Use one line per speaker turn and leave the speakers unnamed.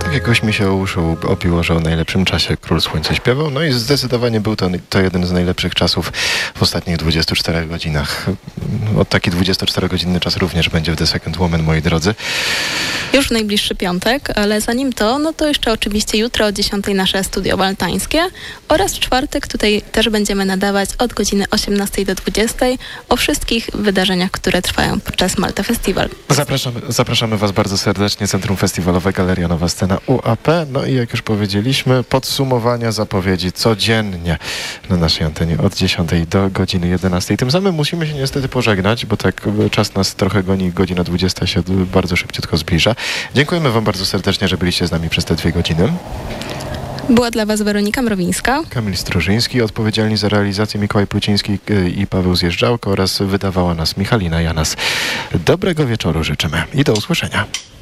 Tak jakoś mi się o uszu obiło, że o najlepszym czasie Król Słońca śpiewał. No i zdecydowanie był to jeden z najlepszych czasów w ostatnich 24 godzinach. Taki 24-godzinny czas również będzie w The Second Woman, moi drodzy.
Już w najbliższy piątek, ale zanim to, no to jeszcze oczywiście jutro o 10 nasze studio maltańskie oraz w czwartek tutaj też będziemy nadawać od godziny 18 do 20 o wszystkich wydarzeniach, które trwają podczas Malta Festival.
Zapraszamy Was bardzo serdecznie. Centrum Festiwalowe, Galeria Nowa Scena UAP. No i jak już powiedzieliśmy, podsumowania zapowiedzi codziennie na naszej antenie od 10 do godziny 11. Tym samym musimy się niestety pożegnać, bo tak czas nas trochę goni, godzina 20 się bardzo szybciutko zbliża. Dziękujemy Wam bardzo serdecznie, że byliście z nami przez te 2 godziny.
Była dla Was Weronika Mrowińska,
Kamil Strużyński, odpowiedzialni za realizację Mikołaj Pluciński i Paweł Zjeżdżałko oraz wydawała nas Michalina Janas. Dobrego wieczoru życzymy i do usłyszenia.